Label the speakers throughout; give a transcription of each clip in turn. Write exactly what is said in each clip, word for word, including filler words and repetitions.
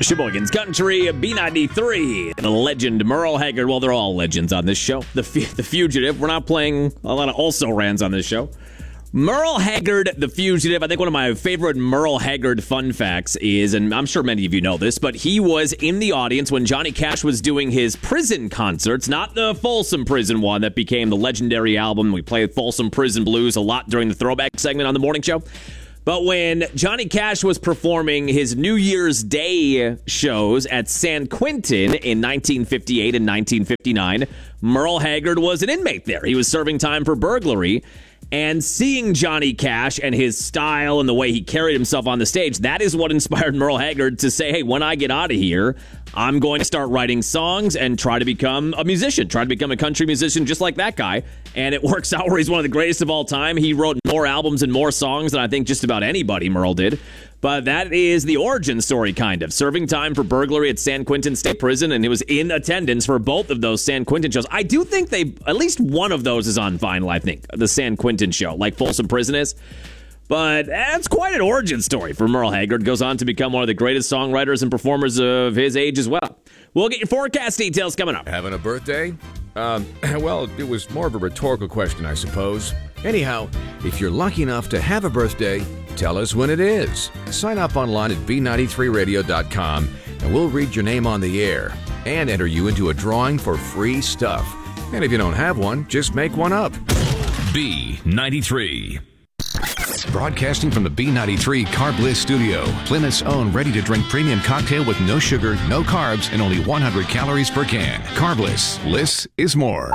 Speaker 1: Sheboygan's Country, B ninety-three, the legend Merle Haggard. Well, they're all legends on this show. The F- the Fugitive. We're not playing a lot of also-rans on this show. Merle Haggard, The Fugitive. I think one of my favorite Merle Haggard fun facts is, and I'm sure many of you know this, but he was in the audience when Johnny Cash was doing his prison concerts, not the Folsom Prison one that became the legendary album. We played Folsom Prison Blues a lot during the throwback segment on the morning show. But when Johnny Cash was performing his New Year's Day shows at San Quentin in nineteen fifty-eight and nineteen fifty-nine, Merle Haggard was an inmate there. He was serving time for burglary. And seeing Johnny Cash and his style and the way he carried himself on the stage, that is what inspired Merle Haggard to say, hey, when I get out of here, I'm going to start writing songs and try to become a musician, try to become a country musician just like that guy. And it works out where he's one of the greatest of all time. He wrote more albums and more songs than I think just about anybody, Merle did. But that is the origin story, kind of. Serving time for burglary at San Quentin State Prison, and he was in attendance for both of those San Quentin shows. I do think they, at least one of those is on vinyl, I think, the San Quentin show, like Folsom Prison is. But that's quite an origin story for Merle Haggard. Goes on to become one of the greatest songwriters and performers of his age as well. We'll get your forecast details coming up.
Speaker 2: Having a birthday? Um, well, it was more of a rhetorical question, I suppose. Anyhow, if you're lucky enough to have a birthday, tell us when it is. Sign up online at b ninety-three radio dot com and we'll read your name on the air and enter you into a drawing for free stuff. And if you don't have one, just make one up.
Speaker 3: B ninety-three.
Speaker 2: Broadcasting from the B ninety-three Carb Bliss studio, Plymouth's own ready-to-drink premium cocktail with no sugar, no carbs, and only one hundred calories per can. Carb Bliss. Bliss is more.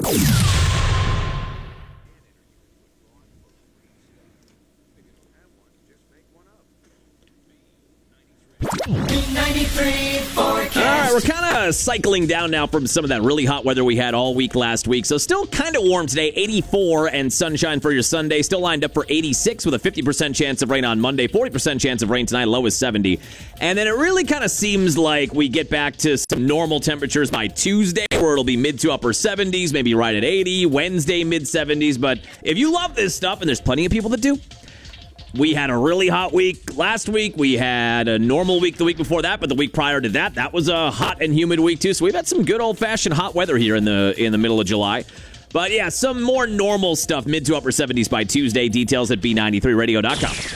Speaker 1: All right, we're kind of cycling down now from some of that really hot weather we had all week last week. So still kind of warm today, eighty-four and sunshine for your Sunday. Still lined up for eighty-six with a fifty percent chance of rain on Monday, forty percent chance of rain tonight, low is seventy. And then it really kind of seems like we get back to some normal temperatures by Tuesday, where it'll be mid to upper seventies, maybe right at eighty. Wednesday, mid seventies. But if you love this stuff, and there's plenty of people that do, we had a really hot week last week. We had a normal week the week before that, but the week prior to that, that was a hot and humid week too. So we've had some good old-fashioned hot weather here in the in the middle of July. But yeah, some more normal stuff, mid to upper seventies by Tuesday. Details at b ninety-three radio dot com.